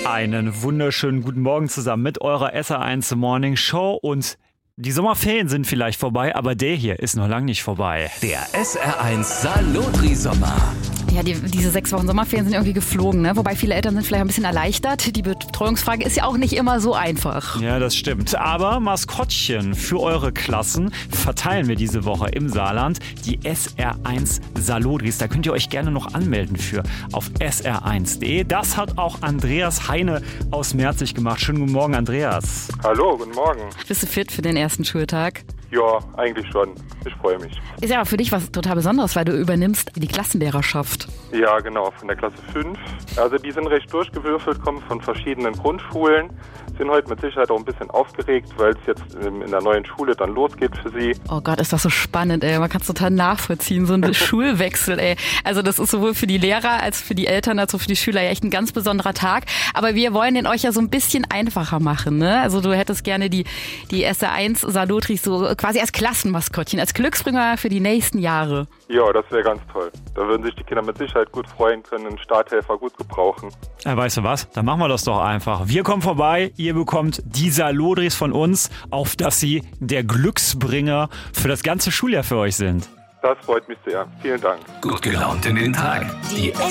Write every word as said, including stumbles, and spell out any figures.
Einen wunderschönen guten Morgen zusammen mit eurer S R eins Morning Show und die Sommerferien sind vielleicht vorbei, aber der hier ist noch lange nicht vorbei. Der S R eins Salotri-Sommer. Ja, die, diese sechs Wochen Sommerferien sind irgendwie geflogen, ne? Wobei viele Eltern sind vielleicht ein bisschen erleichtert. Die Betreuungsfrage ist ja auch nicht immer so einfach. Ja, das stimmt. Aber Maskottchen für eure Klassen verteilen wir diese Woche im Saarland. Die S R eins Salotris. Da könnt ihr euch gerne noch anmelden für auf S R eins punkt de. Das hat auch Andreas Heine aus Merzig gemacht. Schönen guten Morgen, Andreas. Hallo, guten Morgen. Bist du fit für den ersten Schultag? Ja, eigentlich schon. Ich freue mich. Ist ja auch für dich was total Besonderes, weil du übernimmst die Klassenlehrerschaft. Ja, genau, von der Klasse fünf. Also die sind recht durchgewürfelt, kommen von verschiedenen Grundschulen. Sind heute mit Sicherheit auch ein bisschen aufgeregt, weil es jetzt in der neuen Schule dann losgeht für sie. Oh Gott, ist das so spannend, ey. Man kann es total nachvollziehen, so ein Schulwechsel, ey. Also das ist sowohl für die Lehrer als für die Eltern als auch für die Schüler ja echt ein ganz besonderer Tag. Aber wir wollen den euch ja so ein bisschen einfacher machen, ne? Also du hättest gerne die, die S R eins Salotris so quasi als Klassenmaskottchen, als Glücksbringer für die nächsten Jahre. Ja, das wäre ganz toll. Da würden sich die Kinder mit Sicherheit gut freuen, können einen Starthelfer gut gebrauchen. Ja, weißt du was? Dann machen wir das doch einfach. Wir kommen vorbei, ihr bekommt die Salotris von uns, auf dass sie der Glücksbringer für das ganze Schuljahr für euch sind. Das freut mich sehr. Vielen Dank. Gut gelaunt in den Tag. Die